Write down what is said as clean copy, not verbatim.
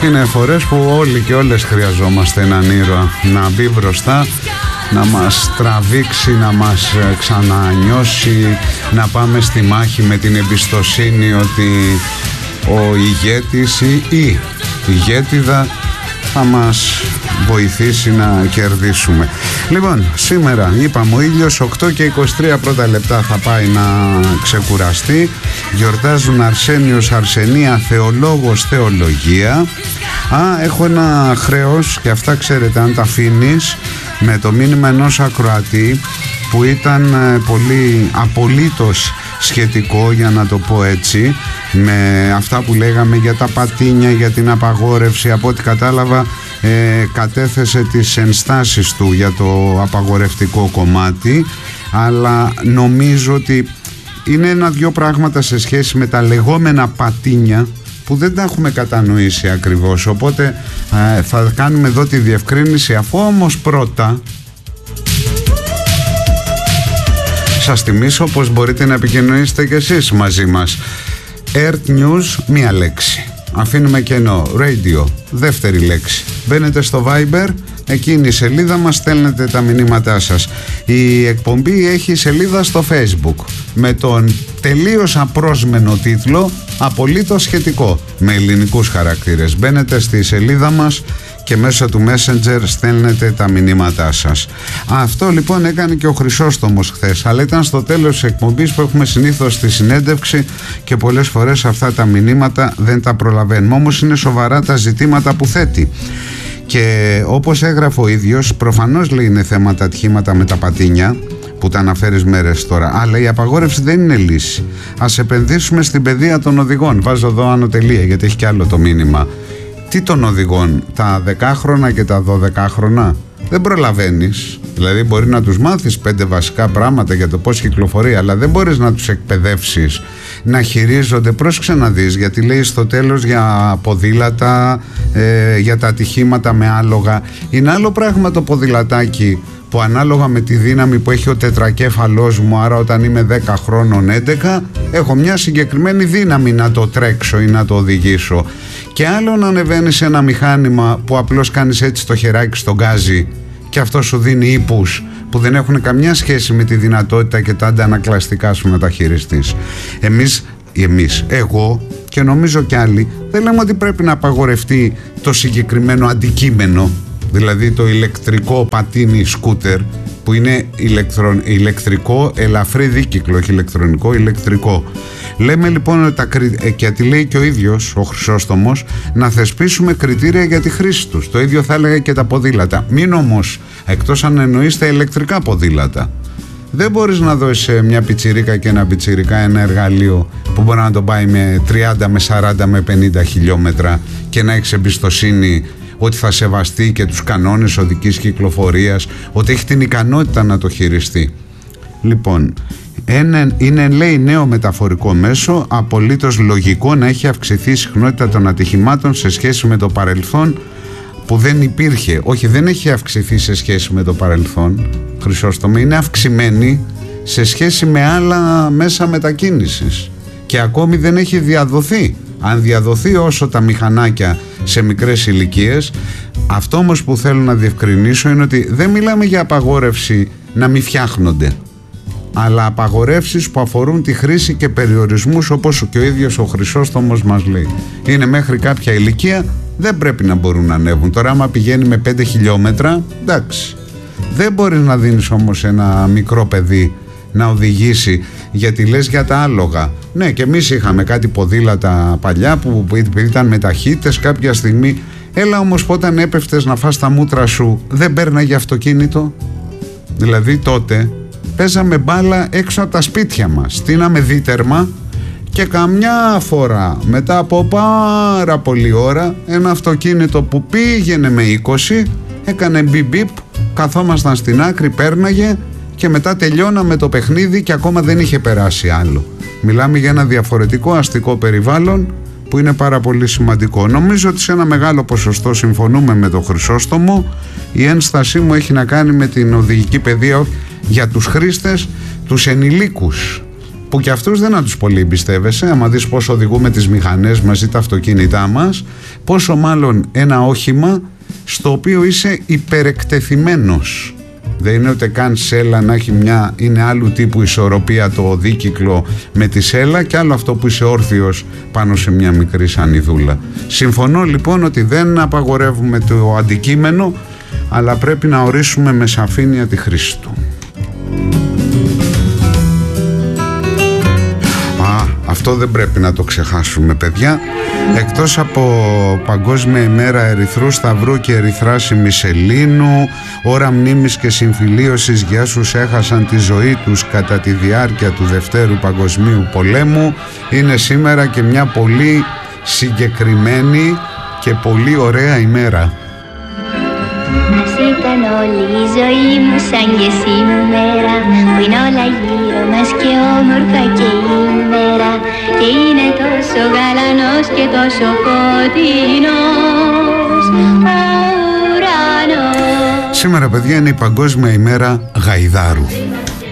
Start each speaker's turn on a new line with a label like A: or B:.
A: Είναι φορές που όλοι και όλες χρειαζόμαστε έναν ήρωα να μπει μπροστά, να μας τραβήξει, να μας ξανανιώσει, να πάμε στη μάχη με την εμπιστοσύνη ότι ο ηγέτης ή η ηγέτιδα θα μας βοηθήσει να κερδίσουμε. Λοιπόν, σήμερα είπαμε ο ήλιος 8 και 23 πρώτα λεπτά θα πάει να ξεκουραστεί. Γιορτάζουν Αρσένιος, Αρσενία, Θεολόγος, Θεολογία. Έχω ένα χρέος και αυτά ξέρετε αν τα αφήνεις, με το μήνυμα ενός ακροατή που ήταν πολύ απολύτως σχετικό, για να το πω έτσι, με αυτά που λέγαμε για τα πατίνια, για την απαγόρευση. Από ό,τι κατάλαβα κατέθεσε τις ενστάσεις του για το απαγορευτικό κομμάτι, αλλά νομίζω ότι είναι ένα-δυο πράγματα σε σχέση με τα λεγόμενα πατίνια που δεν τα έχουμε κατανοήσει ακριβώς, οπότε θα κάνουμε εδώ τη διευκρίνηση. Αφού όμως πρώτα σας θυμίσω πως μπορείτε να επικοινωνήσετε και εσείς μαζί μας. Earth News, μία λέξη. Αφήνουμε κενό. Radio, δεύτερη λέξη. Μπαίνετε στο Viber, εκείνη η σελίδα μας, στέλνετε τα μηνύματά σας. Η εκπομπή έχει σελίδα στο Facebook με τον τελείως απρόσμενο τίτλο «Απολύτως σχετικό», με ελληνικούς χαρακτήρες. Μπαίνετε στη σελίδα μας και μέσω του Messenger στέλνετε τα μηνύματά σας. Αυτό λοιπόν έκανε και ο Χρυσόστομος χθες, αλλά ήταν στο τέλος της εκπομπής που έχουμε συνήθως τη συνέντευξη και πολλές φορές αυτά τα μηνύματα δεν τα προλαβαίνουμε. Όμως είναι σοβαρά τα ζητήματα που θέτει. Και όπως έγραφε ο ίδιος, προφανώς λέει είναι θέματα ατυχήματα με τα πατίνια που τα αναφέρεις μέρες τώρα, αλλά η απαγόρευση δεν είναι λύση. Ας επενδύσουμε στην παιδεία των οδηγών. Βάζω εδώ άνω τελεία γιατί έχει κι άλλο το μήνυμα. Τι των οδηγών, τα 10χρονα και τα 12χρονα? Δεν προλαβαίνεις. Δηλαδή μπορεί να τους μάθεις 5 βασικά πράγματα για το πώς κυκλοφορεί, αλλά δεν μπορείς να τους εκπαιδεύσεις να χειρίζονται. Πρόσεξε να δεις, γιατί λέει στο τέλος για ποδήλατα, για τα ατυχήματα με άλογα. Είναι άλλο πράγμα το ποδηλατάκι που ανάλογα με τη δύναμη που έχει ο τετρακέφαλός μου, άρα όταν είμαι 10 χρόνων 11 έχω μια συγκεκριμένη δύναμη να το τρέξω ή να το οδηγήσω, και άλλο να ανεβαίνεις σε ένα μηχάνημα που απλώς κάνεις έτσι το χεράκι στον γκάζι και αυτό σου δίνει ύπους που δεν έχουν καμιά σχέση με τη δυνατότητα και τα αντανακλαστικά σου να τα χειριστείς. Εγώ και νομίζω κι άλλοι δεν λέμε ότι πρέπει να απαγορευτεί το συγκεκριμένο αντικείμενο, δηλαδή το ηλεκτρικό πατίνι σκούτερ που είναι ηλεκτρικό ελαφρύ δίκυκλο, όχι ηλεκτρονικό, ηλεκτρικό. Λέμε λοιπόν ότι γιατί λέει και ο ίδιος ο Χρυσόστομος, να θεσπίσουμε κριτήρια για τη χρήση τους. Το ίδιο θα έλεγα και τα ποδήλατα. Μην όμως, εκτός αν εννοείς τα ηλεκτρικά ποδήλατα, δεν μπορείς να δώσεις σε μια πιτσιρίκα και ένα πιτσιρικά ένα εργαλείο που μπορεί να το πάει με 30, με 40, με 50 χιλιόμετρα και να έχεις εμπιστοσύνη ότι θα σεβαστεί και τους κανόνες οδικής κυκλοφορίας, ότι έχει την ικανότητα να το χειριστεί. Λοιπόν, είναι λέει νέο μεταφορικό μέσο, απολύτως λογικό να έχει αυξηθεί η συχνότητα των ατυχημάτων σε σχέση με το παρελθόν που δεν υπήρχε. Όχι, δεν έχει αυξηθεί σε σχέση με το παρελθόν, Χρυσόστομη, είναι αυξημένη σε σχέση με άλλα μέσα μετακίνησης και ακόμη δεν έχει διαδοθεί. Αν διαδοθεί όσο τα μηχανάκια σε μικρές ηλικίες. Αυτό όμως που θέλω να διευκρινίσω είναι ότι δεν μιλάμε για απαγόρευση να μην φτιάχνονται, αλλά απαγορεύσεις που αφορούν τη χρήση και περιορισμούς, όπως και ο ίδιος ο Χρυσόστομος μας λέει. Είναι μέχρι κάποια ηλικία, δεν πρέπει να μπορούν να ανέβουν. Τώρα άμα πηγαίνει με 5 χιλιόμετρα, εντάξει. Δεν μπορείς να δίνεις όμως ένα μικρό παιδί να οδηγήσει, γιατί λες για τα άλογα. Ναι, και εμείς είχαμε κάτι ποδήλατα παλιά που ήταν με ταχύτητες κάποια στιγμή. Έλα όμως, όταν έπεφτες να φας τα μούτρα σου, δεν πέρναγε αυτοκίνητο? Δηλαδή τότε παίζαμε μπάλα έξω από τα σπίτια μας, στείναμε δίτερμα και καμιά φορά μετά από πάρα πολλή ώρα ένα αυτοκίνητο που πήγαινε με 20 έκανε μπιπ, καθόμασταν στην άκρη, πέρναγε και μετά τελειώναμε το παιχνίδι και ακόμα δεν είχε περάσει άλλο. Μιλάμε για ένα διαφορετικό αστικό περιβάλλον που είναι πάρα πολύ σημαντικό. Νομίζω ότι σε ένα μεγάλο ποσοστό συμφωνούμε με τον Χρυσόστομο. Η ένστασή μου έχει να κάνει με την οδηγική παιδεία για τους χρήστες, τους ενηλίκους που και αυτούς δεν να τους πολύ εμπιστεύεσαι. Άμα δεις πώς οδηγούμε τις μηχανές μας ή τα αυτοκίνητά μας, πόσο μάλλον ένα όχημα στο οποίο είσαι υπερεκτεθειμένος. Δεν είναι ούτε καν σέλα να έχει είναι άλλου τύπου ισορροπία το δίκυκλο με τη σέλα και άλλο αυτό που είσαι όρθιος πάνω σε μια μικρή σανιδούλα. Συμφωνώ λοιπόν ότι δεν απαγορεύουμε το αντικείμενο, αλλά πρέπει να ορίσουμε με σαφήνεια τη χρήση του. Αυτό δεν πρέπει να το ξεχάσουμε, παιδιά. Εκτός από Παγκόσμια ημέρα Ερυθρού Σταυρού και Ερυθράσιμη Σελήνου, ώρα μνήμης και συμφιλίωσης για όσους έχασαν τη ζωή τους κατά τη διάρκεια του Δευτέρου Παγκοσμίου Πολέμου, είναι σήμερα και μια πολύ συγκεκριμένη και πολύ ωραία ημέρα.
B: Ας ήταν όλη η ζωή μου σαν και σήμερα, που είναι όλα γύρω μας και όμορφα και ημέρα, και είναι τόσο γαλανός και τόσο φωτεινός ο ουρανός.
A: Σήμερα, παιδιά, είναι η Παγκόσμια ημέρα Γαϊδάρου.